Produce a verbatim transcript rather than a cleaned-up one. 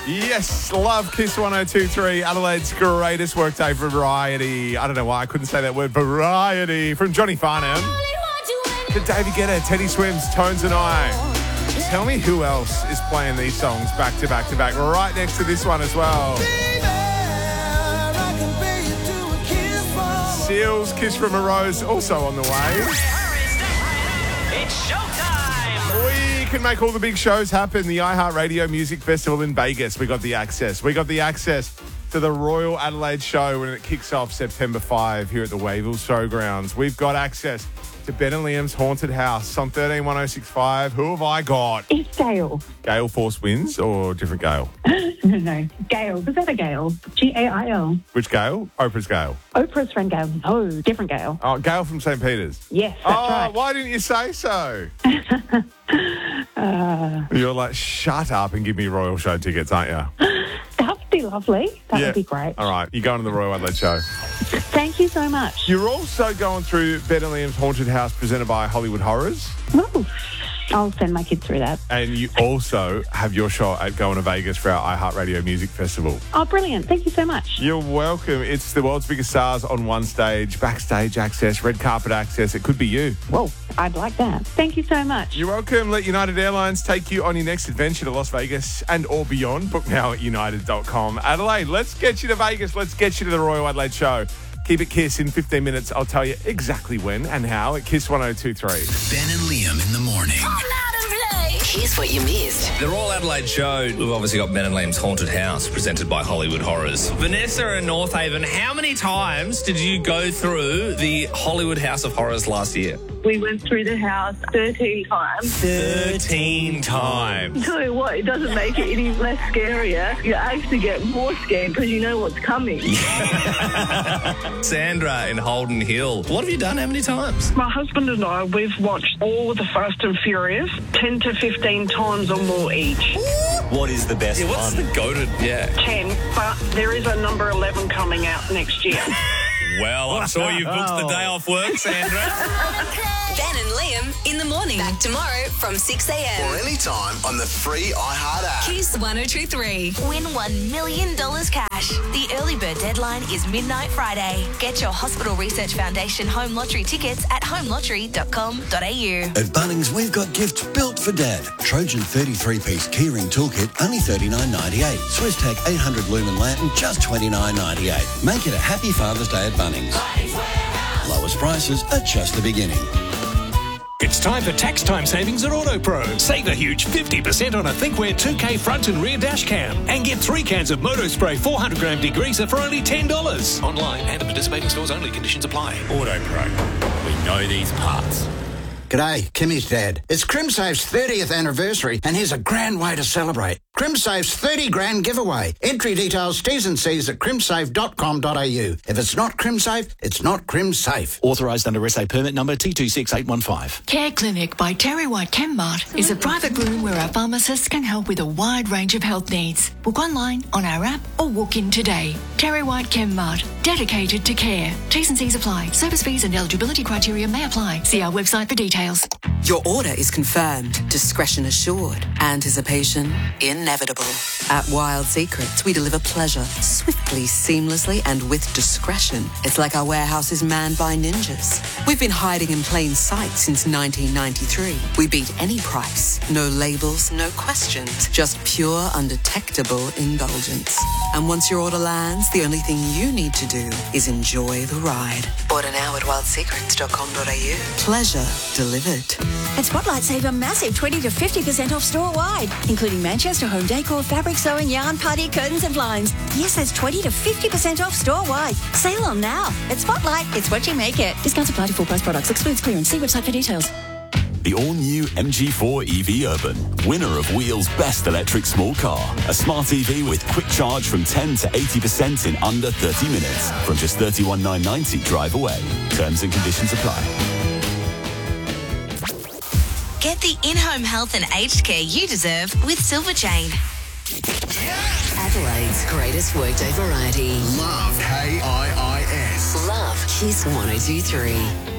Yes, love Kiss one oh two point three, Adelaide's greatest workday variety. I don't know why I couldn't say that word, variety, from Johnny Farnham to David Guetta, Teddy Swims, Tones and I. Tell me who else is playing these songs back to back to back, right next to this one as well. Seals, Kiss from a Rose, also on the way. It's showtime! We can make all the big shows happen. The iHeartRadio Music Festival in Vegas. We got the access. We got the access to the Royal Adelaide Show when it kicks off September fifth here at the Wayville Showgrounds. We've got access to Ben and Liam's Haunted House on thirteen one oh six five. Who have I got? It's Gail. Gale Force Winds or different Gale? No, no. Gail. Was that a Gail? G A I L. Which Gale? Oprah's Gale. Oprah's friend Gail. No, different Gail. Oh, Gale from Saint Peter's. Yes, that's oh, right. why didn't you say so? uh, You're like, shut up and give me Royal Show tickets, aren't you? That would be lovely. That Yeah. would be great. All right, you're going to the Royal Adelaide Show. Thank you so much. You're also going through Ben and Liam's Haunted House presented by Hollywood Horrors. Ooh, I'll send my kids through that. And you also have your shot at going to Vegas for our iHeartRadio Music Festival. Oh, brilliant. Thank you so much. You're welcome. It's the world's biggest stars on one stage, backstage access, red carpet access. It could be you. Whoa, I'd like that. Thank you so much. You're welcome. Let United Airlines take you on your next adventure to Las Vegas and or beyond. Book now at united dot com. Adelaide, let's get you to Vegas. Let's get you to the Royal Adelaide Show. Keep it Kiss. In fifteen minutes, I'll tell you exactly when and how at Kiss one oh two point three. Ben and Liam in the morning. Here's what you missed. The Royal Adelaide Show, we've obviously got Ben and Liam's Haunted House, presented by Hollywood Horrors. Vanessa in North Haven, how many times did you go through the Hollywood House of Horrors last year? We went through the house thirteen times. thirteen times. Tell you what, it doesn't make it any less scarier. You actually get more scared because you know what's coming. Sandra in Holden Hill, what have you done? How many times? My husband and I, we've watched all of the Fast and Furious ten to fifteen times or more each. What is the best Yeah, what's one? the goated? Yeah. ten, but there is a number eleven coming out next year. Well, I'm sure you've booked the day off work, Sandra. Ben and Liam in the morning. Back tomorrow from six a.m. Or anytime on the free iHeart app. Kiss one oh two point three. Win one million dollars cash. The early bird deadline is midnight Friday. Get your Hospital Research Foundation home lottery tickets at home lottery dot com dot a u. At Bunnings, we've got gifts built for Dad. Trojan thirty-three piece keyring toolkit, only thirty-nine ninety-eight. SwissTech eight hundred lumen lantern, just twenty-nine ninety-eight. Make it a happy Father's Day at Bunnings. Lowest prices are just the beginning. It's time for tax time savings at AutoPro. Save a huge fifty percent on a ThinkWare two K front and rear dash cam. And get three cans of MotoSpray four hundred gram degreaser for only ten dollars. Online and at participating stores only. Conditions apply. AutoPro. We know these parts. G'day, Kimmy's dad. It's CrimSafe's thirtieth anniversary, and here's a grand way to celebrate. CrimSafe's thirty grand giveaway. Entry details, T's and C's at crimsafe dot com dot a u. If it's not CrimSafe, it's not CrimSafe. Authorised under S A permit number T two six eight one five. Care Clinic by Terry White ChemMart is a private room where our pharmacists can help with a wide range of health needs. Book online, on our app, or walk in today. Terry White ChemMart, dedicated to care. T's and C's apply. Service fees and eligibility criteria may apply. See our website for details. Your order is confirmed, discretion assured, anticipation inevitable. At Wild Secrets, we deliver pleasure swiftly, seamlessly, and with discretion. It's like our warehouse is manned by ninjas. We've been hiding in plain sight since nineteen ninety-three. We beat any price. No labels, no questions. Just pure, undetectable indulgence. And once your order lands, the only thing you need to do is enjoy the ride. Order now at wild secrets dot com dot a u. Pleasure delivered. At Spotlight, save a massive twenty to fifty percent off store-wide, including Manchester home decor, fabric sewing, yarn, party, curtains and blinds. Yes, that's twenty to fifty percent off store-wide. Sale on now. At Spotlight, it's what you make it. Discounts apply to full price products. Excludes clearance. See website for details. The all-new M G four E V Urban, winner of Wheel's best electric small car. A smart E V with quick charge from ten to eighty percent in under thirty minutes. From just thirty-one thousand nine hundred ninety drive away. Terms and conditions apply. Get the in-home health and aged care you deserve with Silver Chain. Adelaide's greatest workday variety. Love K I I S. Love Kiss one oh two point three.